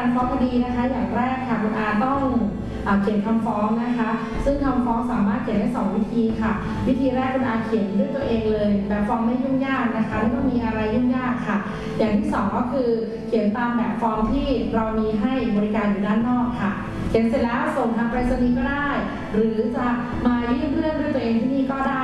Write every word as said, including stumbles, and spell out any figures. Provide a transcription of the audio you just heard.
การฟ้องคดีนะคะอย่างแรกค่ะคุณอาต้องเขียนคำฟ้องนะคะซึ่งคำฟ้องสามารถเขียนได้สองวิธีค่ะวิธีแรกคุณอาเขียนด้วยตัวเองเลยแบบฟอร์มไม่ยุ่งยากนะคะไม่ต้องมีอะไรยุ่งยากค่ะอย่างที่สองก็คือเขียนตามแบบฟอร์มที่เรามีให้บริการอยู่ด้านนอกค่ะเขียนเสร็จแล้วส่งทางไปรษณีย์ก็ได้หรือจะมายื่นเรื่องด้วยตัวเองที่นี่ก็ได้